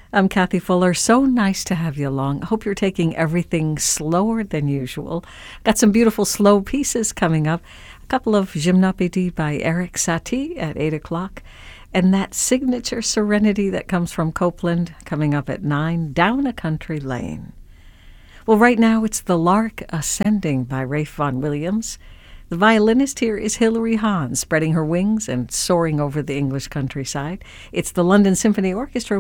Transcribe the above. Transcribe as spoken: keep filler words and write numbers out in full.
I'm Kathy Fuller. So nice to have you along. I hope you're taking everything slower than usual. Got some beautiful slow pieces coming up. A couple of Gymnopédies by Eric Satie at eight o'clock. And that signature serenity that comes from Copeland coming up at nine, Down a Country Lane. Well, right now it's The Lark Ascending by Ralph Vaughan Williams. The violinist here is Hilary Hahn, spreading her wings and soaring over the English countryside. It's the London Symphony Orchestra